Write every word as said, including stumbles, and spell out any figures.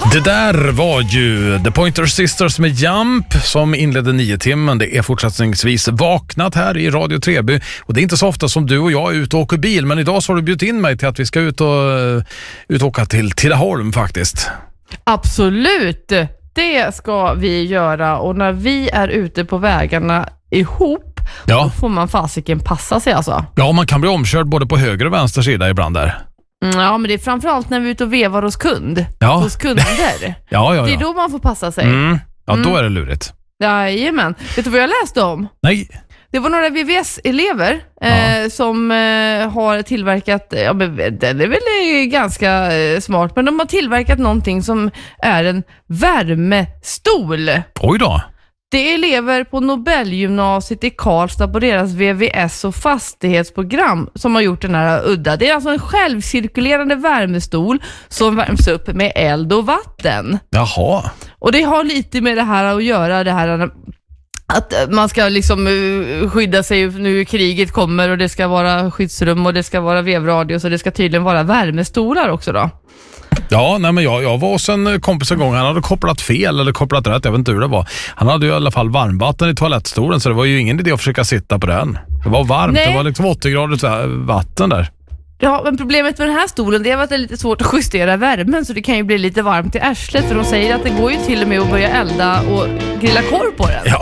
Det där var ju The Pointer Sisters med Jump som inledde nio timmen. Det är fortsättningsvis vaknat här i Radio Treby. Och det är inte så ofta som du och jag är ute och åker bil. Men idag så har du bjudit in mig till att vi ska ut och, ut och åka till Tidaholm faktiskt. Absolut, det ska vi göra. Och när vi är ute på vägarna ihop, ja, då får man fasiken passa sig alltså. Ja, man kan bli omkörd både på höger och vänster sida ibland där. Ja, men det är framförallt när vi är ute och vevar hos kund. Ja. Hos kunder. ja, ja, ja. Det är då man får passa sig. Mm. Ja, då mm. är det lurigt. Jajamän. Vet du vad jag läste om? Nej. Det var några V V S-elever ja. eh, som eh, har tillverkat, ja, men den är väl ganska eh, smart, men de har tillverkat någonting som är en värmestol. Oj då. Det är elever på Nobelgymnasiet i Karlstad på deras V V S- och fastighetsprogram som har gjort den här udda. Det är alltså en självcirkulerande värmestol som värms upp med eld och vatten. Jaha. Och det har lite med det här att göra, det här att man ska liksom skydda sig nu kriget kommer och det ska vara skyddsrum och det ska vara vevradio, så det ska tydligen vara värmestolar också då. Ja, nej men jag, jag var hos en kompis en gång. Han hade kopplat fel eller kopplat rätt, jag vet inte hur det var. Han hade ju i alla fall varmvatten i toalettstolen, så det var ju ingen idé att försöka sitta på den. Det var varmt, nej. Det var liksom åttio grader vatten där. Ja, men problemet med den här stolen, det är att det är lite svårt att justera värmen, så det kan ju bli lite varmt i arslet, för de säger att det går ju till och med att börja elda och grilla korv på den. Ja.